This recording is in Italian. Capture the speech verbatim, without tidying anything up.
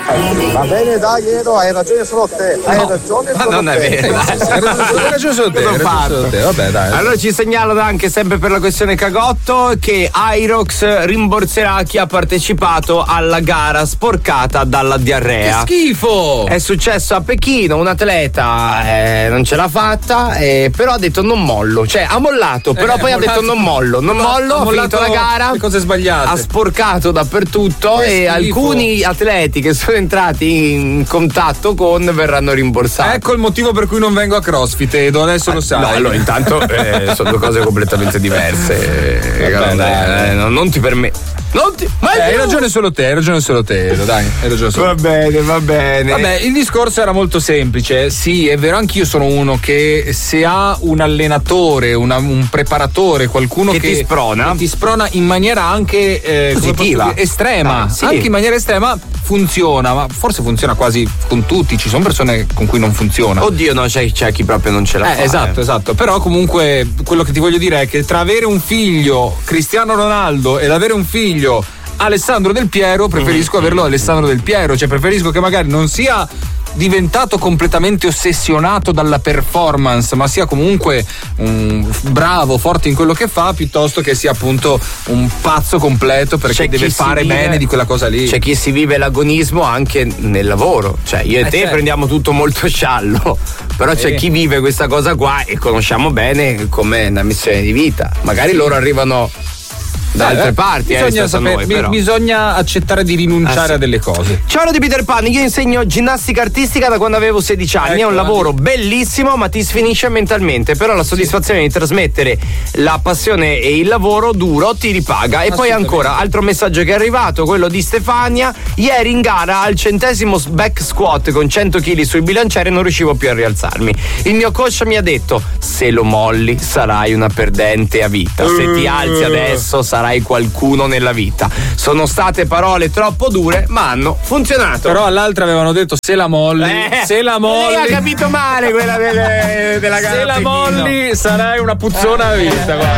Va bene, dai, Edo, hai ragione solo te. Hai no, ragione ma solo non te. è vero. Hai ragione solo te. Vabbè, dai. Allora ci segnalano anche sempre per la questione cagotto che Aerox rimborserà chi ha partecipato alla gara sporcata dalla diarrea. Che schifo! È successo a Pechino, un atleta eh, non ce l'ha fatta, eh, però ha detto non mollo. Cioè ha mollato, però Eh, poi ha detto non mollo. Non mollo, ha finito la gara. Le cose sbagliate. Ha sporcato dappertutto Che e schifo. alcuni atleti che sono entrati in contatto con verranno rimborsati. Ecco il motivo per cui non vengo a CrossFit, Edo, adesso lo sai. No, allora intanto eh, sono due cose completamente diverse. Eh, Vabbè, non, dai. eh, non, non ti permetto. Non ti. Ma Eh, hai ragione solo te, hai ragione solo te, Edo, dai, hai ragione solo Va bene, va bene. Vabbè, il discorso era molto semplice. Sì, è vero, anch'io sono uno che se ha un allenatore, una, un preparatore, qualcuno che, che ti sprona, che ti sprona in maniera anche eh, positiva, come posso dire, estrema, Dai, sì. anche in maniera estrema funziona, ma forse funziona quasi con tutti. Ci sono persone con cui non funziona. Oddio, no, c'è, c'è chi proprio non ce la Eh, fa. esatto, eh. esatto. Però comunque quello che ti voglio dire è che tra avere un figlio Cristiano Ronaldo ed avere un figlio Alessandro Del Piero, preferisco mm-hmm. averlo Alessandro Del Piero, cioè preferisco che magari non sia diventato completamente ossessionato dalla performance, ma sia comunque un bravo, forte in quello che fa, piuttosto che sia appunto un pazzo completo perché C'è deve chi si fare vive- bene di quella cosa lì. C'è chi si vive l'agonismo anche nel lavoro, cioè io e Eh, te certo. prendiamo tutto molto sciallo, però c'è Eh. chi vive questa cosa qua e conosciamo bene come una missione di vita. Magari loro arrivano da altre Eh, parti, eh, bisogna, rispetto a sapere- noi, bi- però. bisogna accettare di rinunciare Ah, sì. a delle cose. Ciao di Peter Pan, io insegno ginnastica artistica da quando avevo sedici anni, Ecco, è un lavoro vedi. bellissimo ma ti sfinisce mentalmente, però la soddisfazione di trasmettere la passione e il lavoro duro ti ripaga. E poi ancora, altro messaggio che è arrivato, quello di Stefania, ieri in gara al centesimo back squat con cento chili sul bilanciere non riuscivo più a rialzarmi. Il mio coach mi ha detto, se lo molli sarai una perdente a vita, se ti alzi adesso sarai qualcuno nella vita. Sono state parole troppo dure ma hanno funzionato. Però all'altra avevano detto se la molli, Eh, se la molli. lei ha capito male quella delle, della gara Se la Pechino. molli sarai una puzzona a vita, guarda.